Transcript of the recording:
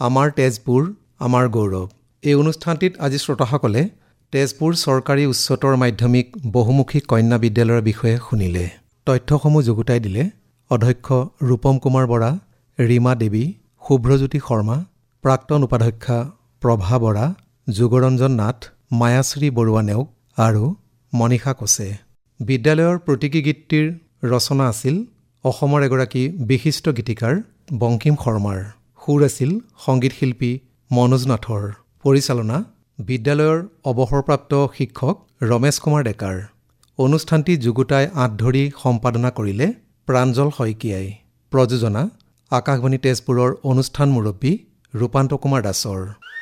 আমাৰ তেজপুৰ আমাৰ গৌৰৱ। এই অনুষ্ঠানটিত আজি শ্ৰোতাসকলে তেজপুৰ চৰকাৰী উচ্চতৰ মাধ্যমিক বহুমুখী কন্যা বিদ্যালয়ৰ বিষয়ে শুনিলে। তথ্যসমূহ যুগুতাই দিলে অধ্যক্ষ ৰূপম কুমাৰ বৰা, ৰীমা দেৱী, শুভ্ৰজ্যোতি শৰ্মা, প্ৰাক্তন উপাধ্যক্ষা প্ৰভা বৰা, যুগৰঞ্জন নাথ, মায়াশ্ৰী বৰুৱা নেওগ আৰু মনীষা কোছে। বিদ্যালয়ৰ প্ৰতীকী গীতটিৰ ৰচনা আছিল অসমৰ এগৰাকী বিশিষ্ট গীতিকাৰ বংকিম শৰ্মাৰ। সুৰ আছিল সংগীত শিল্পী মনোজ নাথৰ। পৰিচালনা বিদ্যালয়ৰ অৱসৰপ্ৰাপ্ত শিক্ষক ৰমেশ কুমাৰ ডেকাৰ। অনুষ্ঠানটি যুগুতাই আঁত ধৰি সম্পাদনা কৰিলে প্ৰাঞ্জল শইকীয়াই। প্ৰযোজনা আকাশবাণী তেজপুৰৰ অনুষ্ঠান মুৰব্বী ৰূপান্ত কুমাৰ দাসৰ।